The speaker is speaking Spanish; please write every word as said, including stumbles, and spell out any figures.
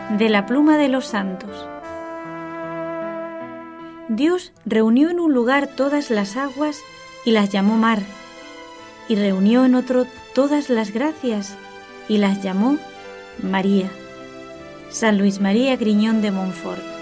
De la pluma de los santos. Dios reunió en un lugar todas las aguas y las llamó mar, y reunió en otro todas las gracias y las llamó María. San Luis María Griñón de Montfort.